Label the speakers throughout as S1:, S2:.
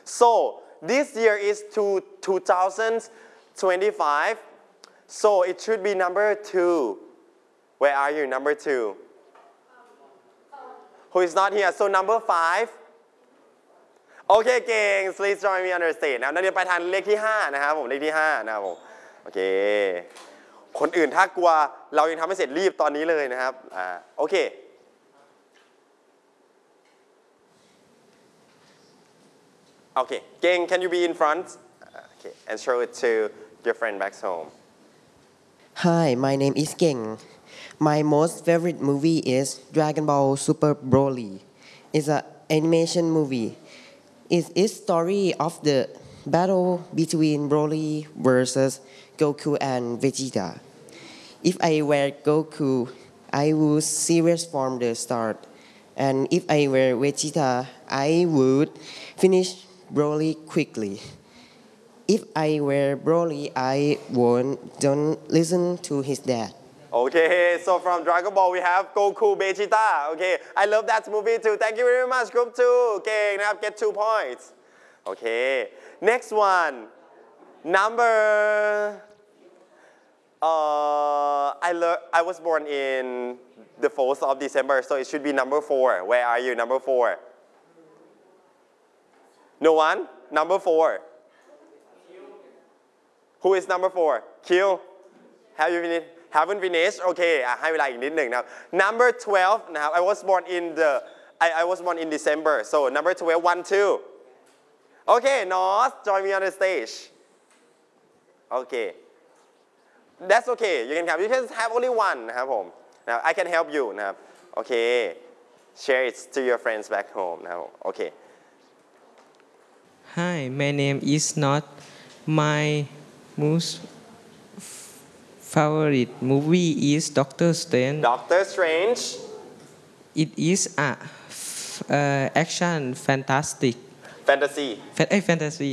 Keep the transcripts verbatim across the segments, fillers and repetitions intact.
S1: so this year is to two thousand twenty-five so it should be number two where are you number two who is not here so number fiveโอเคเก่ง please join me on the stage นะนักเรียนไปทางเลขที่ห้านะครับผมเลขที่ห้านะครับผมโอเคคนอื่นถ้ากลัวเรายังทำไม่เสร็จรีบตอนนี้เลยนะครับอ่าโอเคโอเคเก่ง can you be in front okay and show it to your friend back home
S2: Hi my name is Geng my most favorite movie is Dragon Ball Super Broly it's an animation movie It is story of the battle between Broly versus Goku and Vegeta. If I were Goku, I would serious from the start, and if I were Vegeta, I would finish Broly quickly. If I were Broly, I won't don't listen to his dad.
S1: Okay, so from Dragon Ball we have Goku, Vegeta. Okay, I love that movie too. Thank you very much, Group Two. เก่งนะครับ get two points. Okay, next one. Number. Uh, I learned. I was born in the fourth of December, so it should be number four. Where are you? Number four. No one. Number four. Who is number four? Q. Have you finished? Haven't finished โอเคอ่ะให้เวลาอีกนิดหนึ่งนะครับ number twelve นะครับ I was born in the I I was born in December so number twelve one two okay North join me on the stage okay that's okay you can have you can have only one นะครับผมนะ I can help you นะครับ okay share it to your friends back home นะครับ okay
S3: Hi my name is Not my most favorite movie is Doctor Strange.
S1: Doctor Strange.
S3: It is a uh, action fantastic.
S1: Fantasy.
S3: Fa- eh, fantasy.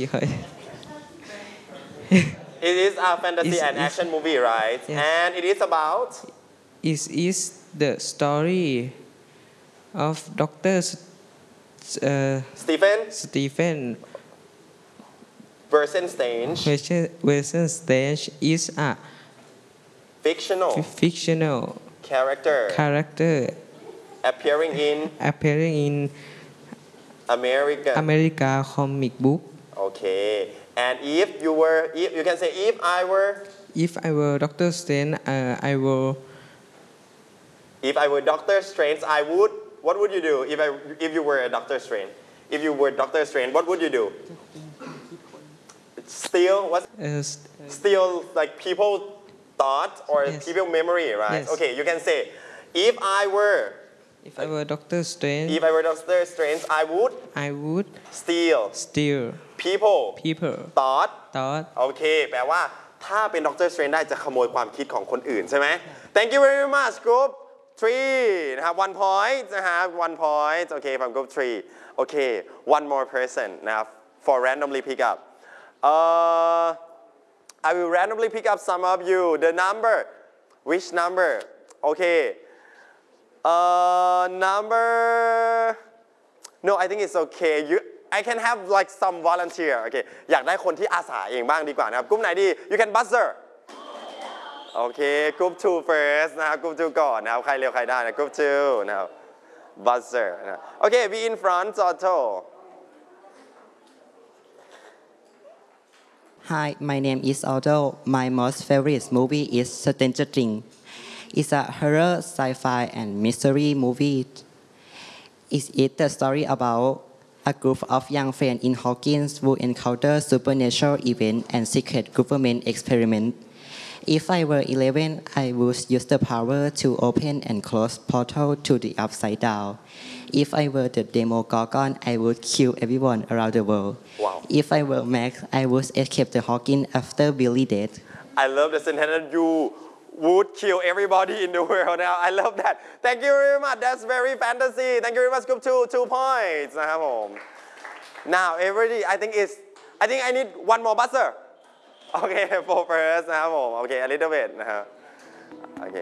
S1: It is a fantasy
S3: It's-
S1: and
S3: it's-
S1: action movie, right?
S3: Yes.
S1: And it is about
S3: It is the story of Doctor uh,
S1: Stephen
S3: Stephen
S1: Bersenstein,
S3: Wilson Strange is a
S1: fictional
S3: fictional
S1: character
S3: character
S1: appearing in
S3: appearing in
S1: American.
S3: America comic book.
S1: Okay. And if you were, if you can say, if I were,
S3: If I were Doctor Strange, uh, I will
S1: if I were Doctor Strange, I would. What would you do if I, if you were a Doctor Strange? If you were Doctor Strange, what would you do? Steal what?
S3: uh,
S1: Steal like people thought or
S3: Yes.
S1: people memory, right?
S3: Yes.
S1: Okay, you can say, if I were,
S3: if I were Doctor Strange,
S1: if I were Doctor Strange, I would
S3: I would
S1: steal
S3: steal
S1: people
S3: people
S1: thought.
S3: thought
S1: โอเค แปลว่าถ้าเป็นด็อกเตอร์สเตรนได้จะขโมยความคิดของคนอื่นใช่ไหม Thank you very much group three นะครับ one point นะครับ one point โอเค from group three โอเค one more person นะครับ for randomly pick up uh, I will randomly pick up some of you the number which number โอเค uh, number no I think it's okay you I can have like some volunteer โอเคอยากได้คนที่อาสาเองบ้างดีกว่านะครับกลุ่มไหนดี you can buzzer โอเค group two first นะครับ group two ก่อนนะครับใครเร็วใครได้นะ group two นะครับ buzzer นะโอเค be in front Otto
S4: Hi, my name is Aldo. My most favorite movie is Stranger Things. It's a horror, sci-fi, and mystery movie. It is the story about a group of young friends in Hawkins who encounter supernatural events and secret government experiments. If I were eleven, I would use the power to open and close portal to the upside down. If I were the Demogorgon, I would kill everyone around the world.
S1: Wow.
S4: If I were Max, I would escape the Hawkins after Billy dead.
S1: I love the sentence that you would kill everybody in the world now I love that Thank you very much that's very fantasy Thank you very much group two two points นะครับผม Now everybody I think is I think I need one more buzzer Okay for first นะครับผม Okay a little bit นะครับ Okay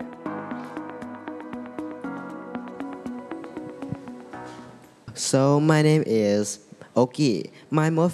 S2: So my name is Oki. My most